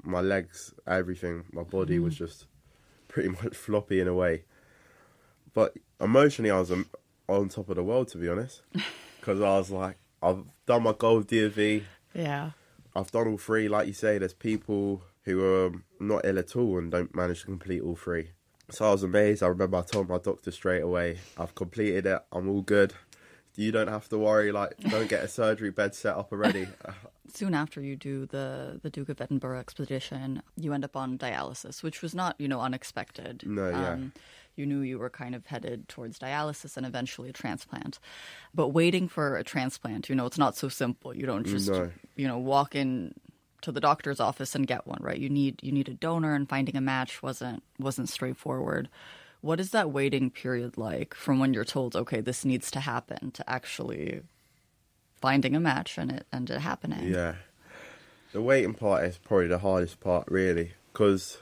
my legs, everything, my body was just pretty much floppy in a way. But emotionally, I was on top of the world, to be honest, because I was like, I've done my gold DFE. Yeah. I've done all 3. Like you say, there's people who are not ill at all and don't manage to complete all 3. So I was amazed. I remember I told my doctor straight away, I've completed it. I'm all good. You don't have to worry. Like, don't get a surgery bed set up already. Soon after you do the Duke of Edinburgh expedition, you end up on dialysis, which was not, unexpected. No, yeah. You knew you were kind of headed towards dialysis and eventually a transplant. But waiting for a transplant, it's not so simple. You don't just, walk in to the doctor's office and get one, right? You need a donor, and finding a match wasn't straightforward. What is that waiting period like from when you're told, okay, this needs to happen, to actually finding a match and it happening? Yeah. The waiting part is probably the hardest part, really, because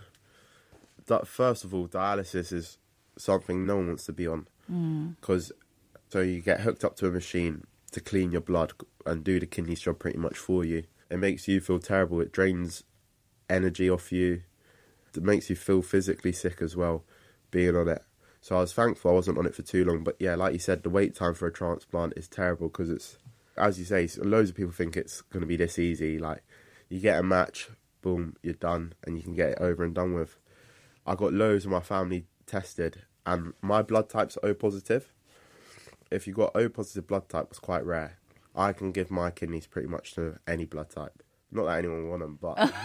first of all, dialysis is something no one wants to be on. Because so you get hooked up to a machine to clean your blood and do the kidney's job pretty much for you. It makes you feel terrible. It drains energy off you. It makes you feel physically sick as well, being on it. So I was thankful I wasn't on it for too long. But yeah, like you said, the wait time for a transplant is terrible because it's, as you say, loads of people think it's going to be this easy. Like, you get a match, boom, you're done, and you can get it over and done with. I got loads of my family tested, and my blood type's O positive. If you got O positive blood type, it's quite rare. I can give my kidneys pretty much to any blood type. Not that anyone will want them,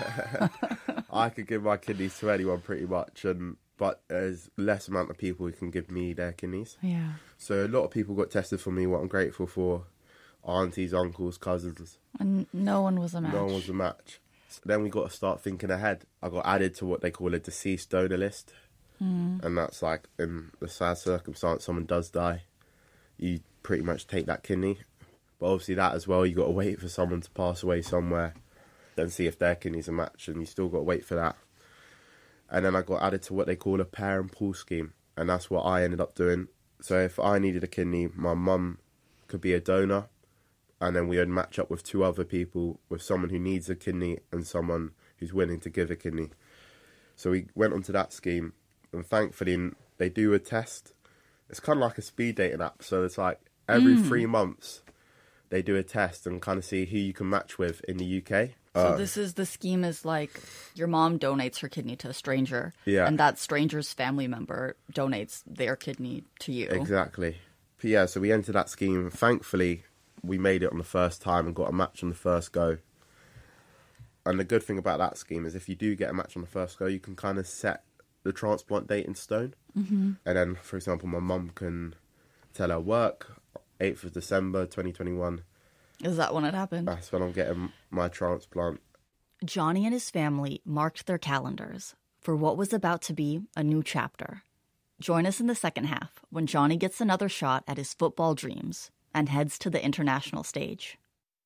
but I could give my kidneys to anyone pretty much. But there's less amount of people who can give me their kidneys. Yeah. So a lot of people got tested for me, what I'm grateful for. Aunties, uncles, cousins. And no one was a match. No one was a match. So then we got to start thinking ahead. I got added to what they call a deceased donor list. And that's like, in the sad circumstance, someone does die, you pretty much take that kidney. But obviously that as well, you got to wait for someone to pass away somewhere, then see if their kidney's a match, and you still got to wait for that. And then I got added to what they call a pair and pool scheme, and that's what I ended up doing. So if I needed a kidney, my mum could be a donor, and then we would match up with 2 other people, with someone who needs a kidney and someone who's willing to give a kidney. So we went onto that scheme, and thankfully they do a test. It's kind of like a speed dating app, so it's like every 3 months they do a test and kind of see who you can match with in the UK. So the scheme is like your mom donates her kidney to a stranger, and that stranger's family member donates their kidney to you. Exactly. But yeah, so we entered that scheme. Thankfully, we made it on the first time and got a match on the first go. And the good thing about that scheme is if you do get a match on the first go, you can kind of set the transplant date in stone. And then, for example, my mum can tell her work, 8th of December 2021. Is that when it happened? That's when I'm getting my transplant. Johnny and his family marked their calendars for what was about to be a new chapter. Join us in the second half when Johnny gets another shot at his football dreams and heads to the international stage.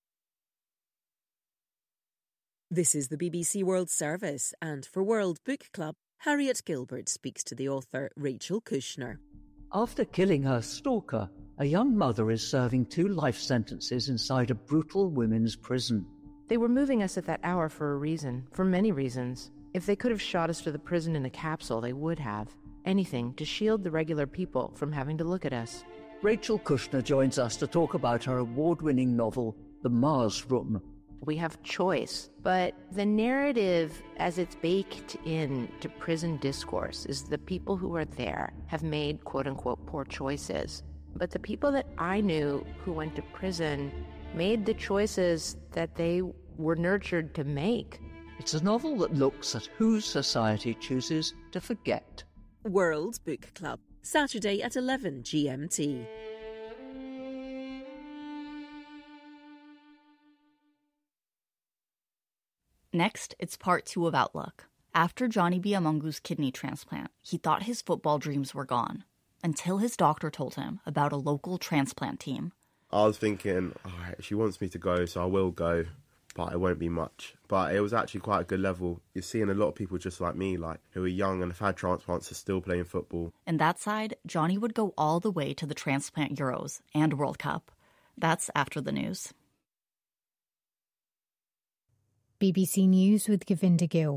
This is the BBC World Service, and for World Book Club, Harriet Gilbert speaks to the author Rachel Kushner. After killing her stalker, a young mother is serving 2 life sentences inside a brutal women's prison. They were moving us at that hour for a reason, for many reasons. If they could have shot us to the prison in a capsule, they would have. Anything to shield the regular people from having to look at us. Rachel Kushner joins us to talk about her award-winning novel, The Mars Room. We have choice, but the narrative as it's baked into prison discourse is the people who are there have made quote-unquote poor choices. But the people that I knew who went to prison made the choices that they were nurtured to make. It's a novel that looks at who society chooses to forget. World Book Club, Saturday at 11 GMT. Next, it's part 2 of Outlook. After Johnny Biamungu's kidney transplant, he thought his football dreams were gone, until his doctor told him about a local transplant team. I was thinking, all right, she wants me to go, so I will go, but it won't be much. But it was actually quite a good level. You're seeing a lot of people just like me, like who are young and have had transplants, are still playing football. And that side, Johnny would go all the way to the Transplant Euros and World Cup. That's after the news. BBC News with Govinda Gill.